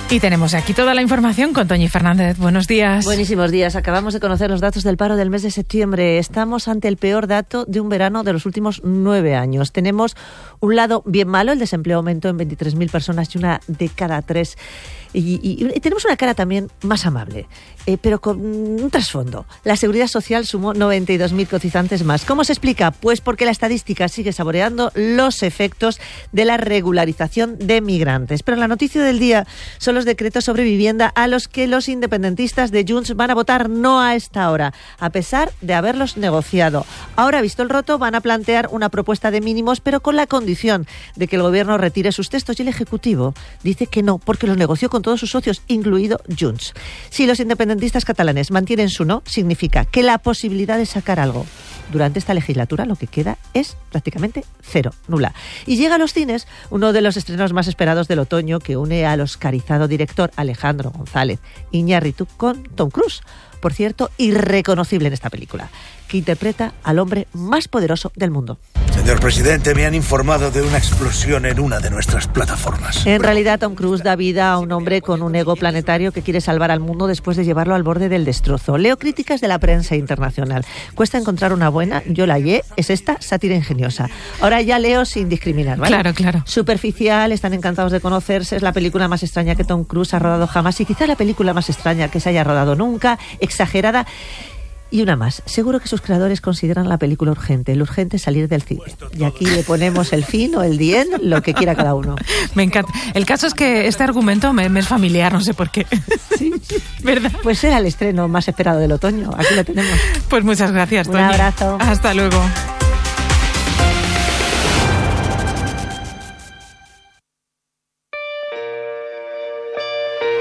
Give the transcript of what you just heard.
Y tenemos aquí toda la información con Toñi Fernández. Buenos días. Buenísimos días. Acabamos de conocer los datos del paro del mes de septiembre. Estamos ante el peor dato de un verano de los últimos 9 años. Tenemos un lado bien malo, el desempleo aumentó en 23.000 personas y una de cada 3. Y tenemos una cara también más amable, pero con un trasfondo. La Seguridad Social sumó 92.000 cotizantes más. ¿Cómo se explica? Pues porque la estadística sigue saboreando los efectos de la regularización de migrantes. Pero la noticia del día son los decretos sobre vivienda a los que los independentistas de Junts van a votar no a esta hora, a pesar de haberlos negociado. Ahora, visto el roto, van a plantear una propuesta de mínimos, pero con la condición de que el Gobierno retire sus textos, y el Ejecutivo dice que no, porque los negoció con todos sus socios, incluido Junts. Si los independentistas catalanes mantienen su no, significa que la posibilidad de sacar algo durante esta legislatura, lo que queda es prácticamente cero, nula. Y llega a los cines uno de los estrenos más esperados del otoño, que une al oscarizado director Alejandro González Iñárritu con Tom Cruise, por cierto, irreconocible en esta película, que interpreta al hombre más poderoso del mundo. Señor presidente, me han informado de una explosión en una de nuestras plataformas. En realidad, Tom Cruise da vida a un hombre con un ego planetario que quiere salvar al mundo después de llevarlo al borde del destrozo. Leo críticas de la prensa internacional. Cuesta encontrar una buena, yo la hallé, es esta sátira ingeniosa. Ahora ya leo sin discriminar, ¿vale? Claro. Superficial, están encantados de conocerse, es la película más extraña que Tom Cruise ha rodado jamás y quizá la película más extraña que se haya rodado nunca, exagerada. Y una más, seguro que sus creadores consideran la película urgente. Lo urgente es salir del cine. Y aquí le ponemos el fin o el dien, lo que quiera cada uno. Me encanta. El caso es que este argumento me es familiar, no sé por qué. Sí. ¿Verdad? Pues era el estreno más esperado del otoño. Aquí lo tenemos. Pues muchas gracias, Toñi. Un abrazo. Hasta luego.